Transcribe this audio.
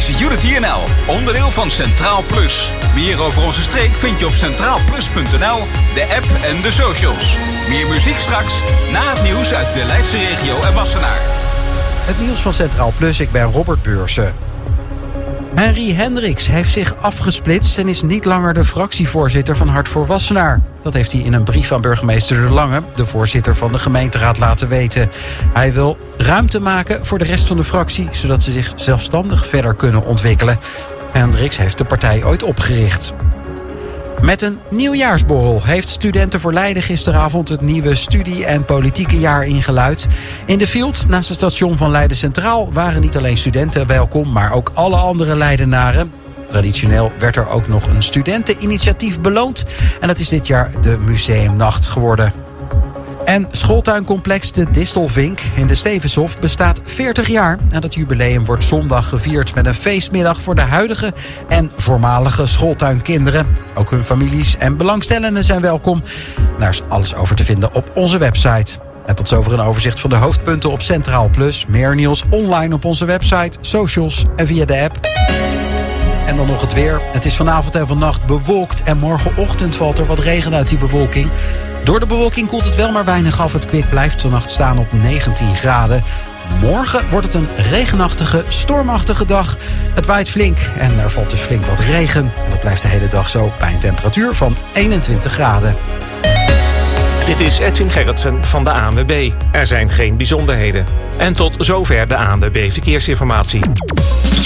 is Unity NL, onderdeel van Centraal Plus. Meer over onze streek vind je op centraalplus.nl, de app en de socials. Meer muziek straks, na het nieuws uit de Leidse regio en Wassenaar. Het nieuws van Centraal Plus, ik ben Robert Beursen. Henry Hendricks heeft zich afgesplitst en is niet langer de fractievoorzitter van Hart voor Wassenaar. Dat heeft hij in een brief aan burgemeester De Lange, de voorzitter van de gemeenteraad, laten weten. Hij wil ruimte maken voor de rest van de fractie, zodat ze zich zelfstandig verder kunnen ontwikkelen. Hendricks heeft de partij ooit opgericht. Met een nieuwjaarsborrel heeft Studenten voor Leiden gisteravond het nieuwe studie- en politieke jaar ingeluid. In de field naast het station van Leiden Centraal waren niet alleen studenten welkom, maar ook alle andere Leidenaren. Traditioneel werd er ook nog een studenteninitiatief beloond en dat is dit jaar de Museumnacht geworden. En schooltuincomplex De Distelvink in de Stevenshof bestaat 40 jaar. En dat jubileum wordt zondag gevierd met een feestmiddag voor de huidige en voormalige schooltuinkinderen. Ook hun families en belangstellenden zijn welkom. Daar is alles over te vinden op onze website. En tot zover een overzicht van de hoofdpunten op Centraal Plus. Meer nieuws online op onze website, socials en via de app. En dan nog het weer. Het is vanavond en vannacht bewolkt en morgenochtend valt er wat regen uit die bewolking. Door de bewolking koelt het wel maar weinig af. Het kwik blijft vannacht staan op 19 graden. Morgen wordt het een regenachtige, stormachtige dag. Het waait flink en er valt dus flink wat regen. En dat blijft de hele dag zo bij een temperatuur van 21 graden. Dit is Edwin Gerritsen van de ANWB. Er zijn geen bijzonderheden. En tot zover de ANWB Verkeersinformatie.